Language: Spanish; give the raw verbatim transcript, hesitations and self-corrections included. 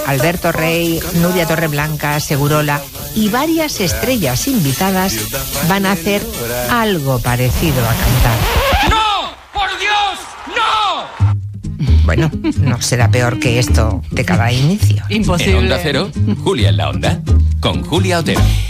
Alberto Rey, Nuria Torreblanca, Segurola y varias estrellas invitadas van a hacer algo parecido a cantar. ¡No! ¡Por Dios! ¡No! Bueno, no será peor que esto de cada inicio. Imposible. En Onda Cero, Julia en la Onda, con Julia Otero.